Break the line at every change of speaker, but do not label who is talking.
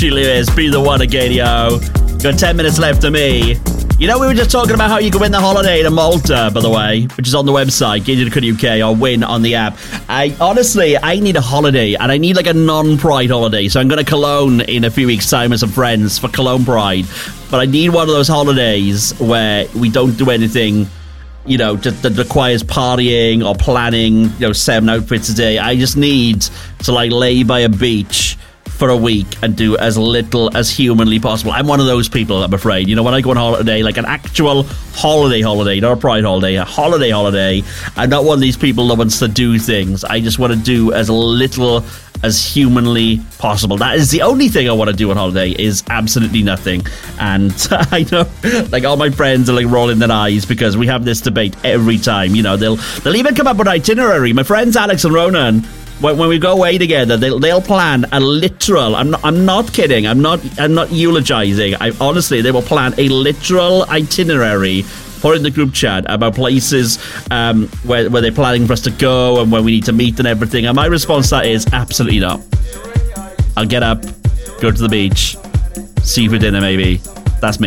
Richie Lewis, be the one again, yo. Got 10 minutes left of me. You know, we were just talking about how you can win the holiday to Malta, by the way, which is on the website, Gideon.co.uk, or win on the app. I need a holiday, and I need like a non-Pride holiday. So I'm going to Cologne in a few weeks' time with some friends for Cologne Pride. But I need one of those holidays where we don't do anything, you know, that requires partying or planning, 7 outfits a day. I just need to like lay by a beach for a week and do as little as humanly possible. I'm one of those people, I'm afraid. You know, when I go on holiday, like an actual holiday, not a Pride holiday, a holiday, I'm not one of these people that wants to do things. I just want to do as little as humanly possible. That is the only thing I want to do on holiday, is absolutely nothing. And I know, like, all my friends are like rolling their eyes because we have this debate every time. You know, they'll even come up with an itinerary. My friends Alex and Ronan, when we go away together, they'll plan a literal. I'm not kidding. I'm not eulogizing. Honestly, they will plan a literal itinerary. Put in the group chat about places where they're planning for us to go and where we need to meet and everything. And my response to that is absolutely not. I'll get up, go to the beach, see you for dinner maybe.